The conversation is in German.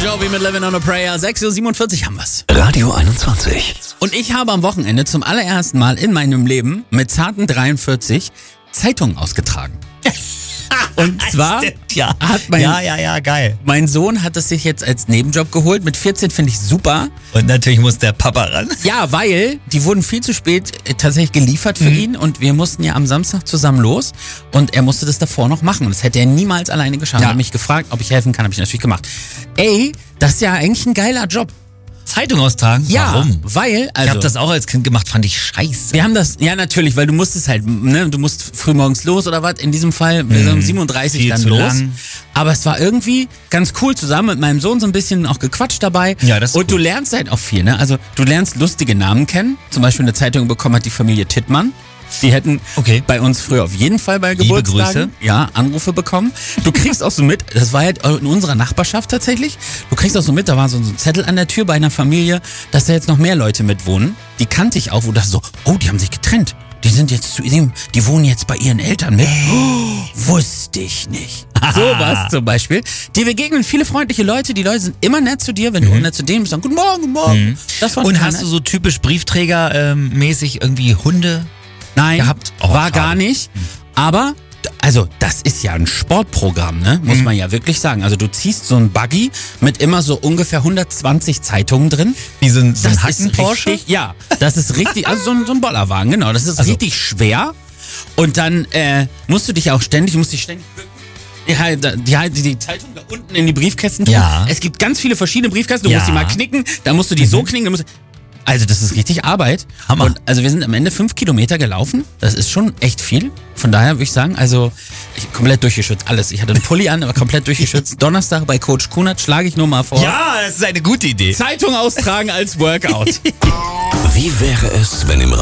Jovi mit Living on a Prayer. 6:47 Uhr haben wir's. Radio 21. Und ich habe am Wochenende zum allerersten Mal in meinem Leben mit zarten 43 Zeitungen ausgetragen. Und zwar hat geil. mein Sohn hat es sich jetzt als Nebenjob geholt. Mit 14 finde ich super. Und natürlich muss der Papa ran. Ja, weil die wurden viel zu spät tatsächlich geliefert für ihn und wir mussten ja am Samstag zusammen los und er musste das davor noch machen und das hätte er niemals alleine geschafft. Er hat mich gefragt, ob ich helfen kann, habe ich natürlich gemacht. Ey, das ist ja eigentlich ein geiler Job. Zeitung austragen? Ja, warum? weil, Ich habe das auch als Kind gemacht, fand ich scheiße. wir haben das, ja natürlich, weil du musstest halt, ne, du musst frühmorgens los oder was, in diesem Fall, wir sind um 37 Viel dann zu los. lang. Aber es war irgendwie ganz cool zusammen mit meinem Sohn so ein bisschen auch gequatscht dabei. Ja, das ist und du cool. lernst halt auch viel, ne? Also du lernst lustige Namen kennen. Zum Beispiel eine Zeitung bekommen hat die Familie Tittmann. Die hätten bei uns früher auf jeden Fall bei Liebe Geburtstagen Anrufe bekommen. Du kriegst auch so mit, das war halt in unserer Nachbarschaft tatsächlich, du kriegst auch so mit, da war so ein Zettel an der Tür bei einer Familie, dass da jetzt noch mehr Leute mit wohnen. Die kannte ich auch, wo das so, oh, die haben sich getrennt. Die sind jetzt zu ihm, die wohnen jetzt bei ihren Eltern mit. Oh, wusste ich nicht. Sowas zum Beispiel. Dir begegnen viele freundliche Leute, die Leute sind immer nett zu dir, wenn du nett zu denen bist, sagen, guten Morgen, guten Morgen. Das war Und total hast nett. du so typisch Briefträger-mäßig irgendwie Hunde? Nein, gehabt? Oh, war schade. gar nicht. Aber, also, das ist ja ein Sportprogramm, ne? Muss man ja wirklich sagen. Also, du ziehst so ein Buggy mit immer so ungefähr 120 Zeitungen drin. Wie so ein Das ist Hacken-Porsche? richtig, ja, das ist richtig, also so ein Bollerwagen, genau. Das ist richtig schwer. Und dann musst du dich auch ständig, bücken. Die Zeitung da unten in die Briefkästen tun. Ja. Es gibt ganz viele verschiedene Briefkästen. Du Ja. musst die mal knicken, dann musst du die so knicken. Also das ist richtig Arbeit. Hammer. Und also wir sind am Ende 5 Kilometer gelaufen. Das ist schon echt viel. Von daher würde ich sagen, also ich komplett durchgeschützt. Alles. Ich hatte einen Pulli an, aber komplett durchgeschützt. Donnerstag bei Coach Kunert schlage ich nur mal vor. Ja, das ist eine gute Idee. Zeitung austragen als Workout. Wie wäre es, wenn im